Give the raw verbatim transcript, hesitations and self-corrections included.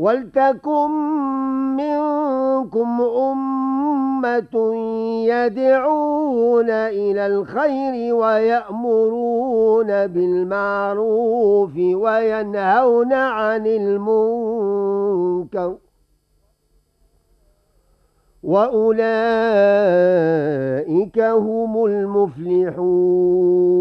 وَلْتَكُن مِّنكُمْ أُمَّةٌ يَدْعُونَ إِلَى الْخَيْرِ وَيَأْمُرُونَ بِالْمَعْرُوفِ وَيَنْهَوْنَ عَنِ الْمُنكَرِ وَأُولَئِكَ هُمُ الْمُفْلِحُونَ.